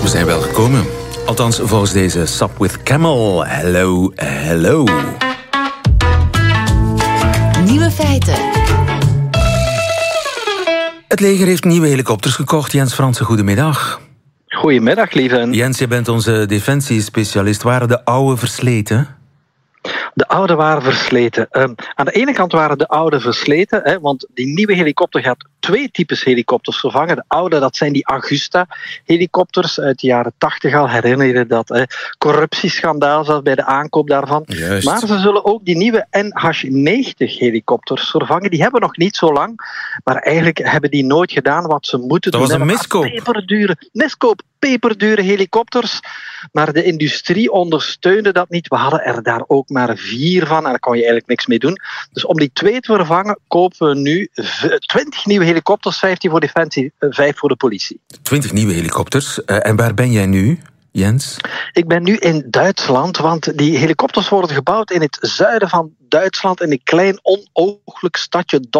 We zijn wel gekomen. Althans, volgens deze Sup with Camel. Hello, hello. Nieuwe feiten. Het leger heeft nieuwe helikopters gekocht. Jens Fransen, goedemiddag. Goedemiddag, lieve. Jens, je bent onze defensiespecialist. Waren de oude versleten? De oude waren versleten. Aan de ene kant waren de oude versleten, want die nieuwe helikopter gaat 2 types helikopters vervangen. De oude, dat zijn die Augusta-helikopters uit de jaren 80 al. Herinner je dat corruptieschandaal zelfs bij de aankoop daarvan. Juist. Maar ze zullen ook die nieuwe NH-90-helikopters vervangen. Die hebben nog niet zo lang, maar eigenlijk hebben die nooit gedaan wat ze moeten doen. Dat was een miskoop. Peperdure helikopters. Maar de industrie ondersteunde dat niet. We hadden er daar ook maar 4 van en daar kon je eigenlijk niks mee doen. Dus om die 2 te vervangen, kopen we nu 20 nieuwe helikopters, 15 voor Defensie, 5 voor de politie. 20 nieuwe helikopters. En waar ben jij nu, Jens? Ik ben nu in Duitsland, want die helikopters worden gebouwd in het zuiden van Duitsland, in een klein onooglijk stadje